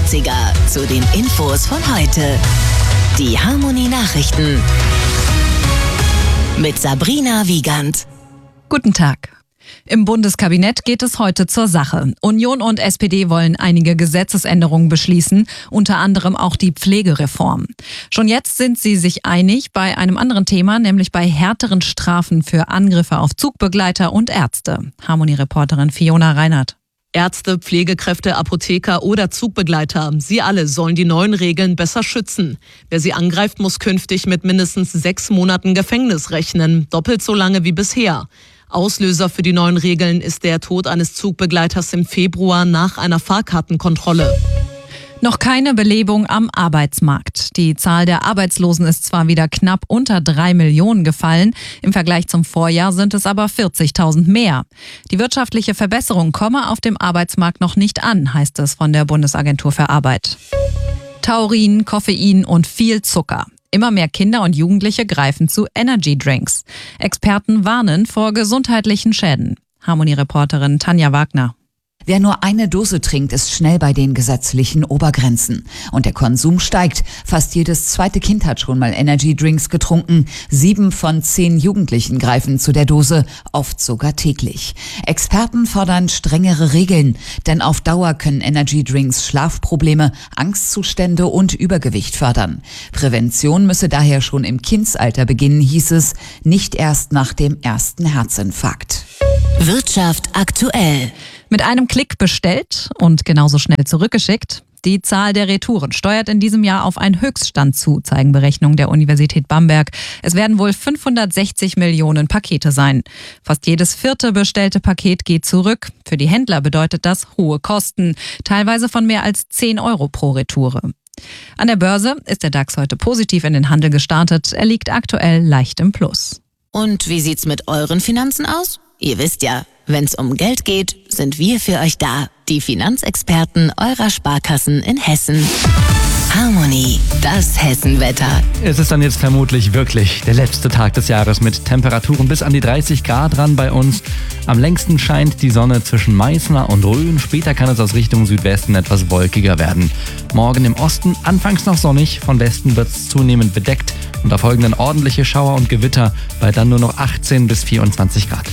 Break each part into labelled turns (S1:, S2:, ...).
S1: 80er zu den Infos von heute. Die Harmony Nachrichten mit Sabrina Wiegand.
S2: Guten Tag. Im Bundeskabinett geht es heute zur Sache. Union und SPD wollen einige Gesetzesänderungen beschließen, unter anderem auch die Pflegereform. Schon jetzt sind sie sich einig bei einem anderen Thema, nämlich bei härteren Strafen für Angriffe auf Zugbegleiter und Ärzte. Harmony-Reporterin Fiona Reinhardt.
S3: Ärzte, Pflegekräfte, Apotheker oder Zugbegleiter, sie alle sollen die neuen Regeln besser schützen. Wer sie angreift, muss künftig mit mindestens 6 Monaten Gefängnis rechnen, doppelt so lange wie bisher. Auslöser für die neuen Regeln ist der Tod eines Zugbegleiters im Februar nach einer Fahrkartenkontrolle.
S2: Noch keine Belebung am Arbeitsmarkt. Die Zahl der Arbeitslosen ist zwar wieder knapp unter 3 Millionen gefallen, im Vergleich zum Vorjahr sind es aber 40.000 mehr. Die wirtschaftliche Verbesserung komme auf dem Arbeitsmarkt noch nicht an, heißt es von der Bundesagentur für Arbeit. Taurin, Koffein und viel Zucker. Immer mehr Kinder und Jugendliche greifen zu Energy-Drinks. Experten warnen vor gesundheitlichen Schäden. Harmony-Reporterin Tanja Wagner.
S4: Wer nur eine Dose trinkt, ist schnell bei den gesetzlichen Obergrenzen. Und der Konsum steigt. Fast jedes zweite Kind hat schon mal Energy-Drinks getrunken. 7 von 10 Jugendlichen greifen zu der Dose, oft sogar täglich. Experten fordern strengere Regeln, denn auf Dauer können Energy-Drinks Schlafprobleme, Angstzustände und Übergewicht fördern. Prävention müsse daher schon im Kindsalter beginnen, hieß es, nicht erst nach dem ersten Herzinfarkt.
S1: Wirtschaft aktuell.
S2: Mit einem Klick bestellt und genauso schnell zurückgeschickt. Die Zahl der Retouren steuert in diesem Jahr auf einen Höchststand zu, zeigen Berechnungen der Universität Bamberg. Es werden wohl 560 Millionen Pakete sein. Fast jedes 4. bestellte Paket geht zurück. Für die Händler bedeutet das hohe Kosten, teilweise von mehr als 10 Euro pro Retoure. An der Börse ist der DAX heute positiv in den Handel gestartet. Er liegt aktuell leicht im Plus.
S1: Und wie sieht's mit euren Finanzen aus? Ihr wisst ja, wenn's um Geld geht, sind wir für euch da. Die Finanzexperten eurer Sparkassen in Hessen. Harmony, das Hessenwetter.
S5: Es ist dann jetzt vermutlich wirklich der letzte Tag des Jahres mit Temperaturen bis an die 30 Grad ran bei uns. Am längsten scheint die Sonne zwischen Meißner und Rhön. Später kann es aus Richtung Südwesten etwas wolkiger werden. Morgen im Osten anfangs noch sonnig, von Westen wird es zunehmend bedeckt und da folgen dann ordentliche Schauer und Gewitter bei dann nur noch 18 bis 24 Grad.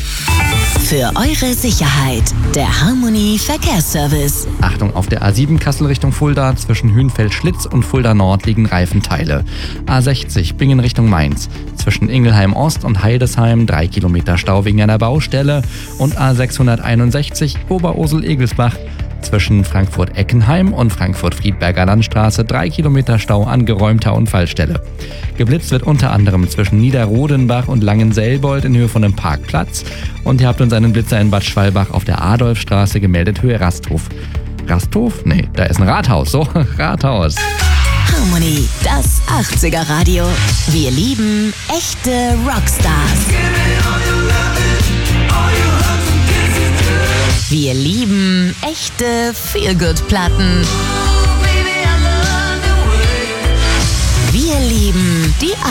S1: Für eure Sicherheit, der Harmony Verkehrsservice.
S5: Achtung, auf der A7 Kassel Richtung Fulda, zwischen Hünfeld-Schlitz und Fulda Nord liegen Reifenteile. A60 Bingen Richtung Mainz, zwischen Ingelheim Ost und Heidesheim 3 Kilometer Stau wegen einer Baustelle und A661 Oberursel-Egelsbach, zwischen Frankfurt-Eckenheim und Frankfurt-Friedberger Landstraße 3 Kilometer Stau an geräumter Unfallstelle. Geblitzt wird unter anderem zwischen Niederrodenbach und Langenselbold in Höhe von einem Parkplatz. Und ihr habt uns einen Blitzer in Bad Schwalbach auf der Adolfstraße gemeldet, Höhe Rasthof. Rasthof? Nee, da ist ein Rathaus. So, Rathaus.
S1: Harmony, das 80er Radio. Wir lieben echte Rockstars. Wir lieben echte Feel-Good-Platten. Wir lieben die